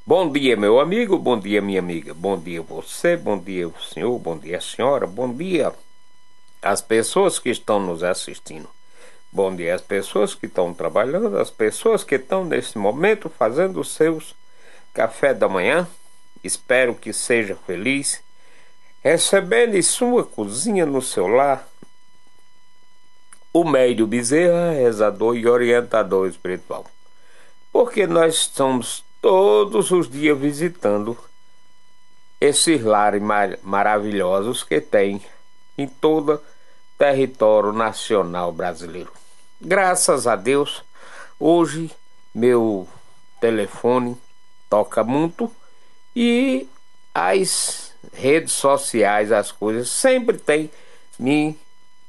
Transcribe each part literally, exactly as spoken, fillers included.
Bom dia, meu amigo, bom dia, minha amiga, bom dia você, bom dia, o senhor, bom dia, a senhora, bom dia às pessoas que estão nos assistindo, bom dia às pessoas que estão trabalhando, às pessoas que estão nesse momento fazendo os seus café da manhã. Espero que seja feliz, recebendo em sua cozinha, no seu lar, o Médio Bezerra, rezador e orientador espiritual, porque nós estamos todos os dias visitando esses lares mar maravilhosos que tem em todo o território nacional brasileiro. Graças a Deus, hoje meu telefone toca muito e as redes sociais, as coisas, sempre tem me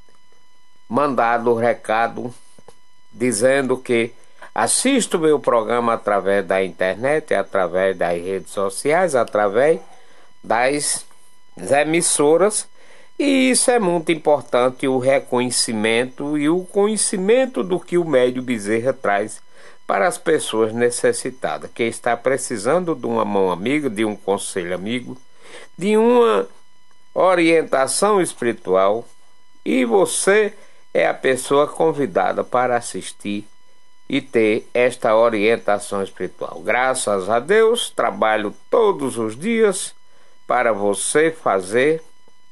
mandado recado dizendo que assisto o meu programa através da internet, através das redes sociais, através das emissoras, e isso é muito importante, o reconhecimento e o conhecimento do que o Médio Bezerra traz para as pessoas necessitadas, que está precisando de uma mão amiga, de um conselho amigo, de uma orientação espiritual, e você é a pessoa convidada para assistir e ter esta orientação espiritual. Graças a Deus, trabalho todos os dias para você fazer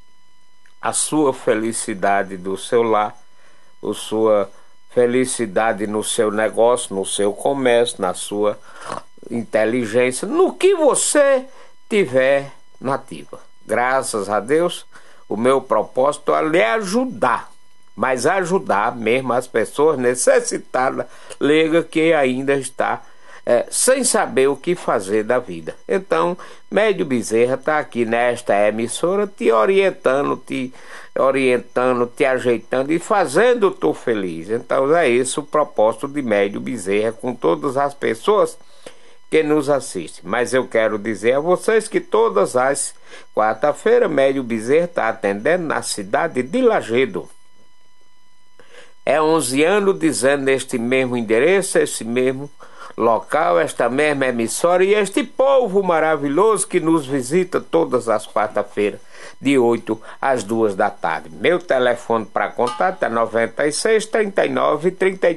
a sua felicidade do seu lar, a sua felicidade no seu negócio, no seu comércio, na sua inteligência, no que você tiver nativa. Graças a Deus, o meu propósito é lhe ajudar, mas ajudar mesmo as pessoas necessitadas, leiga, que ainda está é, sem saber o que fazer da vida. Então, Médio Bezerra está aqui nesta emissora te orientando, te orientando, te ajeitando e fazendo tu feliz. Então é esse o propósito de Médio Bezerra com todas as pessoas que nos assistem. Mas eu quero dizer a vocês que todas as quarta-feiras Médio Bezerra está atendendo na cidade de Lagedo. É onze anos dizendo neste mesmo endereço, esse mesmo local, esta mesma emissora e este povo maravilhoso que nos visita todas as quarta-feiras, de oito às duas da tarde. Meu telefone para contato é noventa e seis, trinta e nove, trinta e